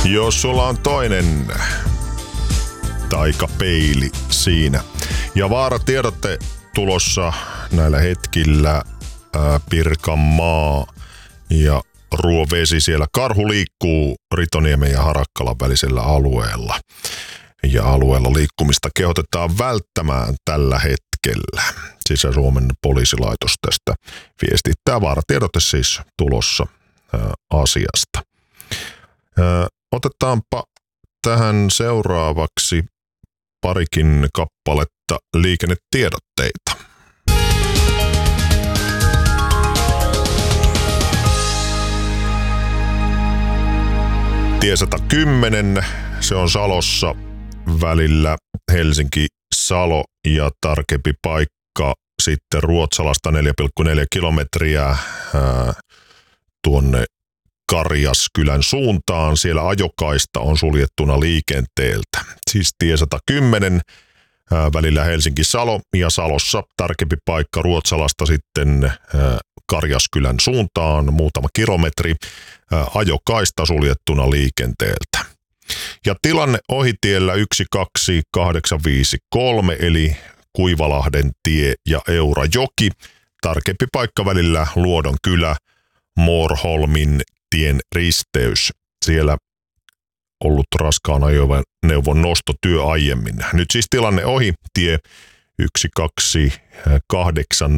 Jos sulla on toinen taikapeili siinä. Ja vaaratiedotte tulossa näillä hetkillä Pirkanmaa ja Ruovesi. Siellä karhu liikkuu Ritoniemen ja Harakkalan välisellä alueella. Ja alueella liikkumista kehotetaan välttämään tällä hetkellä. Sisä-Suomen poliisilaitos tästä viestittää. Vaaratiedote siis tulossa asiasta. Otetaanpa tähän seuraavaksi parikin kappaletta liikennetiedotteita. Tie 110, se on Salossa välillä Helsinki-Salo ja tarkempi paikka sitten Ruotsalasta 4,4 kilometriä tuonne Karjaskylän suuntaan. Siellä ajokaista on suljettuna liikenteeltä. Siis tie 110 välillä Helsinki-Salo ja Salossa tarkempi paikka Ruotsalasta sitten Karjaskylän suuntaan muutama kilometri. Ajokaista suljettuna liikenteeltä. Ja tilanne ohitiellä 12853 eli Kuivalahden tie ja Eurajoki. Tarkempi paikka välillä Luodon kylä, Moorholmin tien risteys. Siellä ollut raskaan ajoneuvon nostotyö aiemmin. Nyt siis tilanne ohi, tie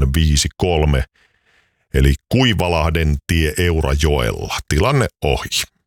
12853, eli Kuivalahden tie Eurajoella. Tilanne ohi.